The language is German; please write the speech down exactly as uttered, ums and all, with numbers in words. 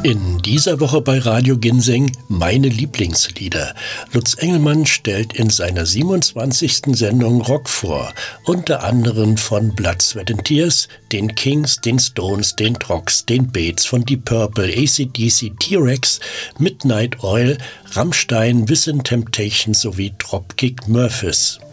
In dieser Woche bei Radio Ginseng meine Lieblingslieder. Lutz Engelmann stellt in seiner siebenundzwanzigsten Sendung Rock vor, unter anderem von Blood, Sweat and Tears, den Kings, den Stones, den Trogs, den Bates, von Deep Purple, A C D C, T-Rex, Midnight Oil, Rammstein, Within Temptation sowie Dropkick Murphys.